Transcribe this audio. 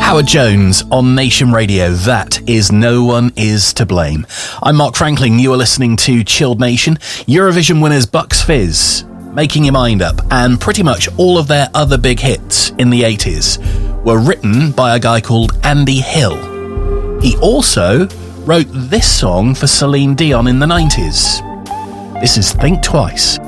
Howard Jones on Nation Radio. That is No One Is to Blame. I'm Mark Franklin. You are listening to Chilled Nation. Eurovision winners Bucks Fizz, Making Your Mind Up, and pretty much all of their other big hits in the 80s were written by a guy called Andy Hill. He also wrote this song for Celine Dion in the 90s. This is Think Twice.